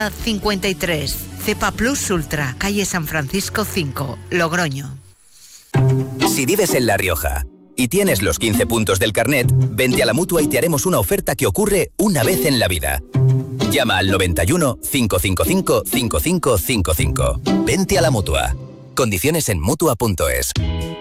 53, Cepa Plus Ultra, calle San Francisco 5, Logroño. Si vives en La Rioja y tienes los 15 puntos del carnet, vente a la Mutua y te haremos una oferta que ocurre una vez en la vida. Llama al 91 555 5555. Vente a la Mutua. Condiciones en Mutua.es.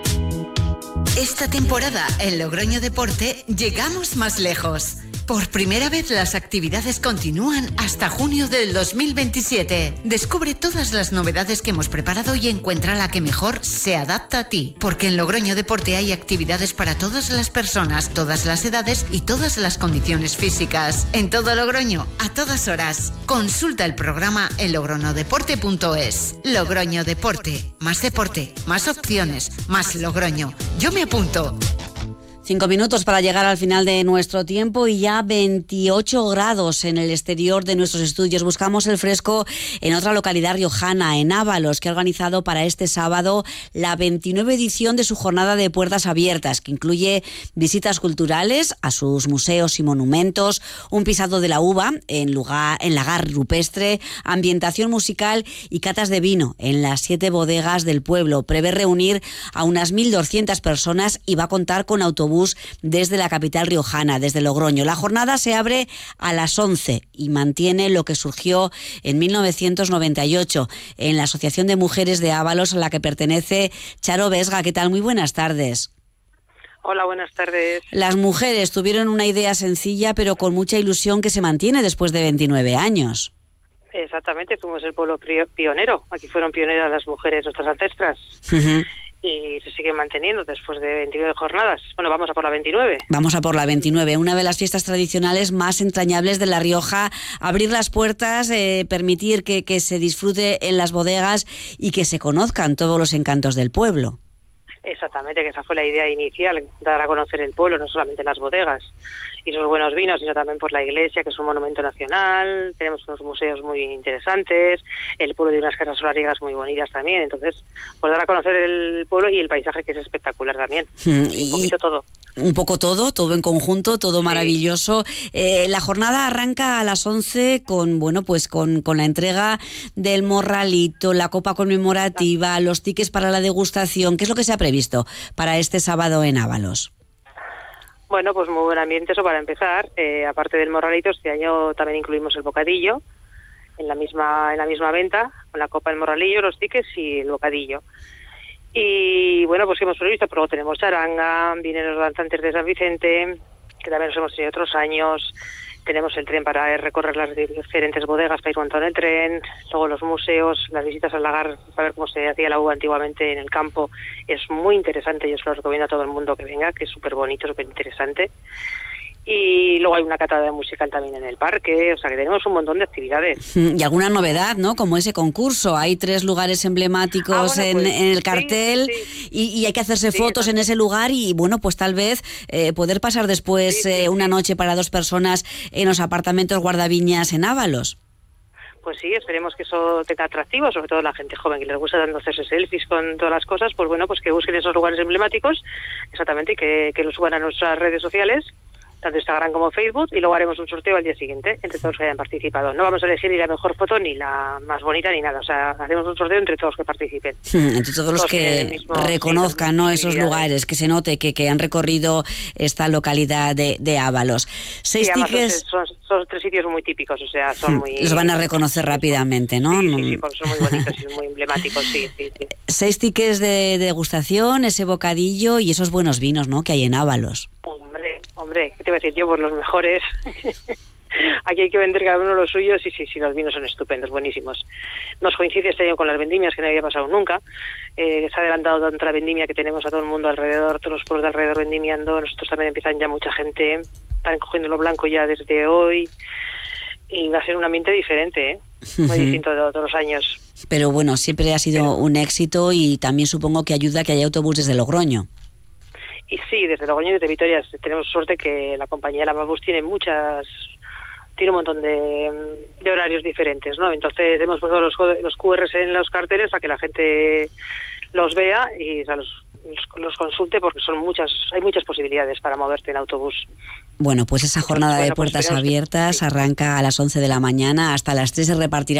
Esta temporada en Logroño Deporte llegamos más lejos. Por primera vez las actividades continúan hasta junio del 2027. Descubre todas las novedades que hemos preparado y encuentra la que mejor se adapta a ti. Porque en Logroño Deporte hay actividades para todas las personas, todas las edades y todas las condiciones físicas. En todo Logroño, a todas horas. Consulta el programa en logroñodeporte.es. Logroño Deporte. Más deporte, más opciones, más Logroño. Yo me apunto. 5 minutos para llegar al final de nuestro tiempo y ya 28 grados en el exterior de nuestros estudios. Buscamos el fresco en otra localidad riojana, en Ábalos, que ha organizado para este sábado la 29 edición de su jornada de puertas abiertas, que incluye visitas culturales a sus museos y monumentos, un pisado de la uva en lagar rupestre, ambientación musical y catas de vino en las 7 bodegas del pueblo. Prevé reunir a unas 1.200 personas y va a contar con autobús desde la capital riojana, desde Logroño. La jornada se abre a las 11 y mantiene lo que surgió en 1998 en la Asociación de Mujeres de Ábalos, a la que pertenece Charo Vesga. ¿Qué tal? Muy buenas tardes. Hola, buenas tardes. Las mujeres tuvieron una idea sencilla, pero con mucha ilusión, que se mantiene después de 29 años. Exactamente, fuimos el pueblo pionero. Aquí fueron pioneras las mujeres, nuestras ancestras. Uh-huh. Y se sigue manteniendo después de 29 jornadas. Bueno, vamos a por la 29. Vamos a por la 29, una de las fiestas tradicionales más entrañables de La Rioja. Abrir las puertas, permitir que se disfrute en las bodegas y que se conozcan todos los encantos del pueblo. Exactamente, que esa fue la idea inicial, dar a conocer el pueblo, no solamente las bodegas y sus buenos vinos, sino también por la iglesia, que es un monumento nacional. Tenemos unos museos muy interesantes, el pueblo tiene unas casas solariegas muy bonitas también. Entonces, pues dar a conocer el pueblo y el paisaje, que es espectacular también. Un poquito todo. Un poco todo en conjunto, todo maravilloso. La jornada arranca a las 11 con la entrega del morralito, la copa conmemorativa, los tickets para la degustación. ¿Qué es lo que se ha previsto para este sábado en Ábalos? Bueno, pues muy buen ambiente, eso para empezar. Aparte del morralito, este año también incluimos el bocadillo en la misma venta, con la copa del morralillo, los tickets y el bocadillo. Y bueno, pues hemos previsto, pero luego tenemos charanga, vienen los danzantes de San Vicente, que también los hemos tenido otros años. Tenemos el tren para recorrer las diferentes bodegas, para ir montando el tren. Luego los museos, las visitas al lagar, para ver cómo se hacía la uva antiguamente en el campo. Es muy interesante, yo se lo recomiendo a todo el mundo que venga, que es súper bonito, súper interesante. Y luego hay una cata de musical también en el parque, o sea que tenemos un montón de actividades. Y alguna novedad, ¿no? Como ese concurso, hay 3 lugares emblemáticos en el cartel, sí. Y hay que hacerse fotos en ese lugar y bueno, pues tal vez poder pasar después una noche para 2 personas en los apartamentos Guardaviñas en Ábalos. Pues sí, esperemos que eso tenga atractivo, sobre todo la gente joven que les gusta tanto hacerse selfies con todas las cosas, pues bueno, pues que busquen esos lugares emblemáticos, exactamente, y que los suban a nuestras redes sociales, tanto Instagram como Facebook, y luego haremos un sorteo al día siguiente entre todos que hayan participado. No vamos a elegir ni la mejor foto ni la más bonita ni nada, o sea, haremos un sorteo entre todos que participen. Entre todos los que reconozcan, ¿no?, esos lugares, que se note que han recorrido esta localidad de Ábalos. 6 tickets... Son 3 sitios muy típicos, o sea, son muy... Los van a reconocer rápidamente, ¿no? Sí, son muy bonitos y muy emblemáticos, sí. 6 tickets de degustación, ese bocadillo y esos buenos vinos, ¿no?, que hay en Ábalos. Hombre, ¿qué te voy a decir yo? Pues los mejores. Aquí hay que vender cada uno los suyos y sí, los vinos son estupendos, buenísimos. Nos coincide este año con las vendimias, que no había pasado nunca. Se ha adelantado tanto la vendimia que tenemos a todo el mundo alrededor, todos los pueblos de alrededor vendimiando. Nosotros también empiezan ya mucha gente, están cogiendo lo blanco ya desde hoy. Y va a ser un ambiente diferente, muy distinto de otros años. Pero bueno, siempre ha sido un éxito y también supongo que ayuda que haya autobús desde Logroño. Y sí, desde Logroño y desde Vitoria tenemos suerte que la compañía La Mabus tiene un montón de horarios diferentes, ¿no? Entonces hemos puesto los QRs en los carteles para que la gente los vea y los consulte, porque hay muchas posibilidades para moverte en autobús. Bueno, pues esa jornada de puertas abiertas arranca a las 11 de la mañana, hasta las 3 se repartirá